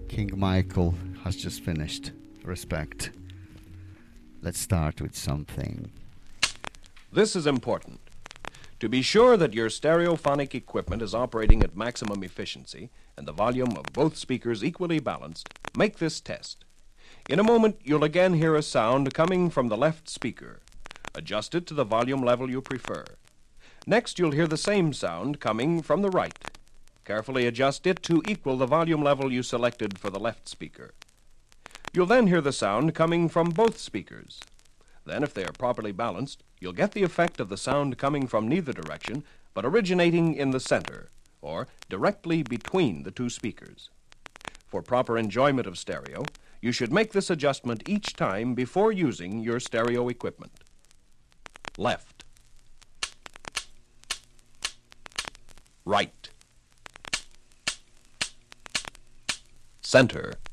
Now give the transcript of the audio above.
King Michael has just finished. Respect. Let's start with something. This is important. To be sure that your stereophonic equipment is operating at maximum efficiency and the volume of both speakers equally balanced, make this test. In a moment, you'll again hear a sound coming from the left speaker. Adjust it to the volume level you prefer. Next, you'll hear the same sound coming from the right. Carefully adjust it to equal the volume level you selected for the left speaker. You'll then hear the sound coming from both speakers. Then, if they are properly balanced, you'll get the effect of the sound coming from neither direction, but originating in the center, or directly between the two speakers. For proper enjoyment of stereo, you should make this adjustment each time before using your stereo equipment. Left. Right. Center.